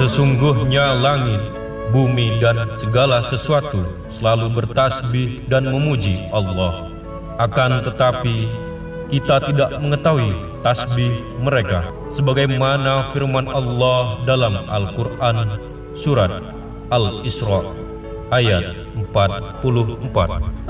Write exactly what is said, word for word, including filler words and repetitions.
Sesungguhnya langit, bumi dan segala sesuatu selalu bertasbih dan memuji Allah. Akan tetapi kita tidak mengetahui tasbih mereka, sebagaimana firman Allah dalam Al-Quran surat Al-Isra ayat empat puluh empat.